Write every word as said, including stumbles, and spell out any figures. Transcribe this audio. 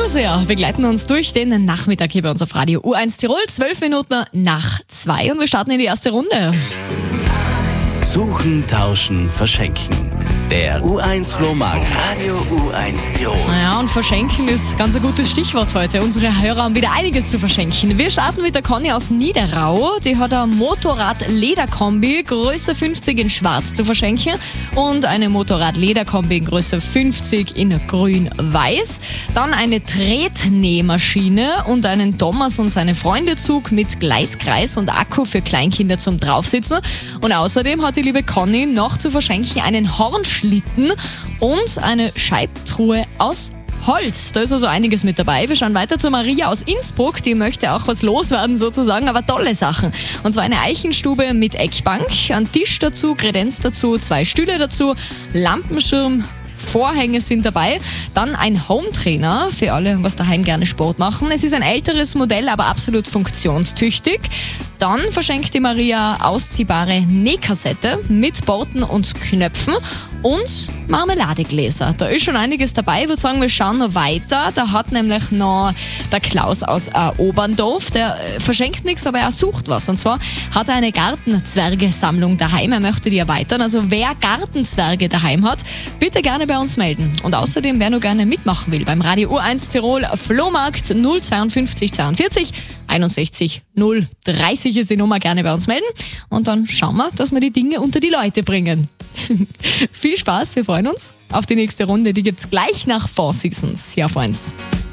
Überseher begleiten uns durch den Nachmittag hier bei uns auf Radio U eins Tirol. Zwölf Minuten nach zwei und wir starten in die erste Runde. Suchen, tauschen, verschenken. Der U eins Flohmarkt Radio U eins Tirol. Naja, und verschenken ist ganz ein gutes Stichwort heute. Unsere Hörer haben wieder einiges zu verschenken. Wir starten mit der Conny aus Niederau. Die hat ein Motorrad-Lederkombi Größe fünfzig in schwarz zu verschenken und eine Motorrad-Lederkombi in Größe fünfzig in grün-weiß. Dann eine Tretnähmaschine und einen Thomas und seine Freunde-Zug mit Gleiskreis und Akku für Kleinkinder zum Draufsitzen. Und außerdem hat die liebe Conny noch zu verschenken einen Hornschlitten und eine Scheibtruhe aus Holz. Da ist also einiges mit dabei. Wir schauen weiter zu Maria aus Innsbruck. Die möchte auch was loswerden sozusagen, aber tolle Sachen. Und zwar eine Eichenstube mit Eckbank, ein Tisch dazu, Kredenz dazu, zwei Stühle dazu, Lampenschirm, Vorhänge sind dabei. Dann ein Hometrainer für alle, was daheim gerne Sport machen. Es ist ein älteres Modell, aber absolut funktionstüchtig. Dann verschenkt die Maria ausziehbare Nähkassette mit Borten und Knöpfen und Marmeladegläser. Da ist schon einiges dabei. Ich würde sagen, wir schauen noch weiter. Da hat nämlich noch der Klaus aus äh, Oberndorf, der äh, verschenkt nichts, aber er sucht was. Und zwar hat er eine Gartenzwerge-Sammlung daheim. Er möchte die erweitern. Also wer Gartenzwerge daheim hat, bitte gerne bei uns melden. Und außerdem, wer nur gerne mitmachen will, beim Radio U eins Tirol Flohmarkt null zweiundfünfzig zweiundvierzig einundsechzig null dreißig ist die Nummer, gerne bei uns melden. Und dann schauen wir, dass wir die Dinge unter die Leute bringen. Viel Spaß, wir freuen uns auf die nächste Runde. Die gibt's gleich nach Four Seasons hier auf eins.